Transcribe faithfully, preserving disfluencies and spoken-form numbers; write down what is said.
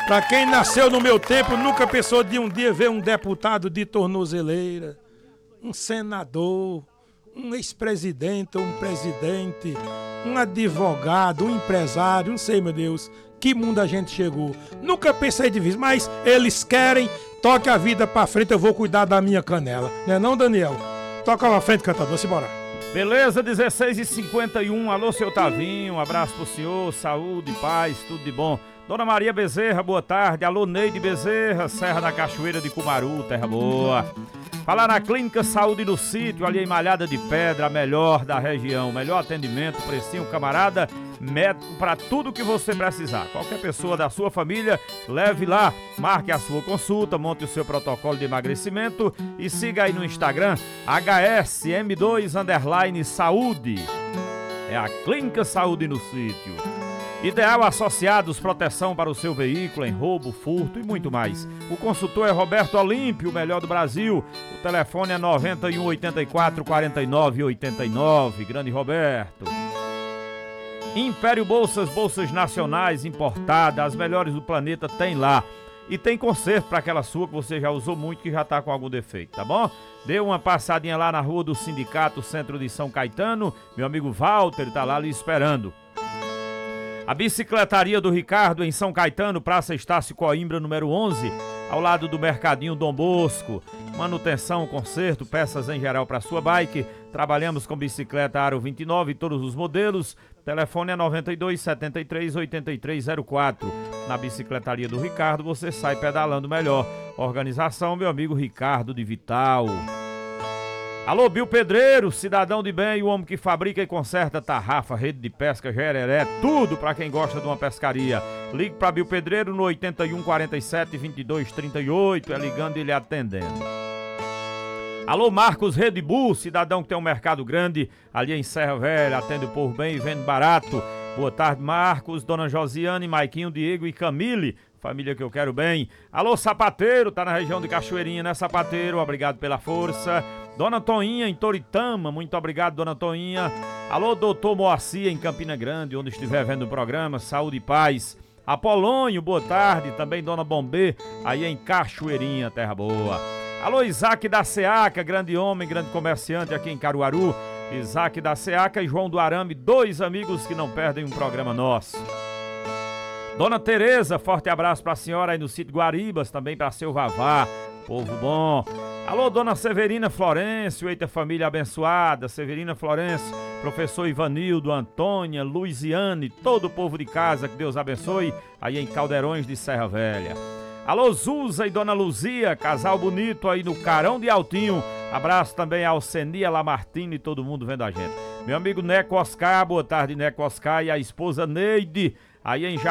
Pra quem nasceu no meu tempo, nunca pensou de um dia ver um deputado de tornozeleira, um senador, um ex-presidente ou um presidente, um advogado, um empresário, não sei, meu Deus, que mundo a gente chegou. Nunca pensei de vez, mas eles querem, toque a vida pra frente, eu vou cuidar da minha canela. Não é não, Daniel? Toca pra frente, cantador, simbora. Beleza, dezesseis e cinquenta e um, alô, seu Tavinho, um abraço pro senhor, saúde, paz, tudo de bom. Dona Maria Bezerra, boa tarde. Alô, Neide Bezerra, Serra da Cachoeira de Cumaru, terra boa. Falar na Clínica Saúde no Sítio, ali em Malhada de Pedra, a melhor da região. Melhor atendimento, precinho, camarada, médico para tudo que você precisar. Qualquer pessoa da sua família, leve lá, marque a sua consulta, monte o seu protocolo de emagrecimento e siga aí no Instagram, H S M dois underline saúde. É a Clínica Saúde no Sítio. Ideal Associados, proteção para o seu veículo em roubo, furto e muito mais. O consultor é Roberto Olímpio, o melhor do Brasil. O telefone é nove um oito quatro, quatro nove oito nove. Grande Roberto. Império Bolsas, bolsas nacionais, importadas, as melhores do planeta tem lá. E tem conserto para aquela sua que você já usou muito, que já está com algum defeito, tá bom? Dê uma passadinha lá na rua do Sindicato, centro de São Caetano. Meu amigo Walter está lá lhe esperando. A Bicicletaria do Ricardo, em São Caetano, Praça Estácio Coimbra, número onze, ao lado do Mercadinho Dom Bosco. Manutenção, conserto, peças em geral para sua bike. Trabalhamos com bicicleta Aro vinte e nove, todos os modelos. Telefone é nove dois sete três oito três zero quatro. Na Bicicletaria do Ricardo, você sai pedalando melhor. Organização, meu amigo Ricardo de Vital. Alô, Bill Pedreiro, cidadão de bem, o homem que fabrica e conserta tarrafa, rede de pesca, gereré, tudo para quem gosta de uma pescaria. Ligue para Bill Pedreiro no oito um quatro sete, vinte e dois trinta e oito, é ligando e lhe atendendo. Alô, Marcos Rede Bull, cidadão que tem um mercado grande ali em Serra Velha, atende o povo bem e vende barato. Boa tarde, Marcos, Dona Josiane, Maiquinho, Diego e Camille, família que eu quero bem. Alô, Sapateiro, tá na região de Cachoeirinha, né, Sapateiro? Obrigado pela força. Dona Toinha, em Toritama, muito obrigado, Dona Toinha. Alô, Doutor Moacir, em Campina Grande, onde estiver vendo o programa, saúde e paz. Apolônio, boa tarde, também Dona Bombê, aí em Cachoeirinha, terra boa. Alô, Isaac da Seaca, grande homem, grande comerciante aqui em Caruaru. Isaac da Seaca e João do Arame, dois amigos que não perdem um programa nosso. Dona Tereza, forte abraço pra senhora aí no sítio Guaribas, também pra seu Vavá, povo bom. Alô, Dona Severina Florencio, eita família abençoada, Severina Florencio, professor Ivanildo, Antônia, Luiziane, todo o povo de casa, que Deus abençoe, aí em Caldeirões de Serra Velha. Alô, Zuza e Dona Luzia, casal bonito aí no Carão de Altinho. Abraço também ao Senia Lamartine e todo mundo vendo a gente. Meu amigo Neco Oscar, boa tarde, Neco Oscar, e a esposa Neide, aí em